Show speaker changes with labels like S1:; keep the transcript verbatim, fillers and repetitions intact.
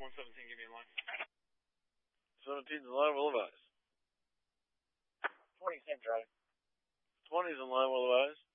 S1: one seventeen, give me a line.
S2: seventeen's in line, will advise.
S3: twenty, same drive.
S2: twenty's in line, will advise.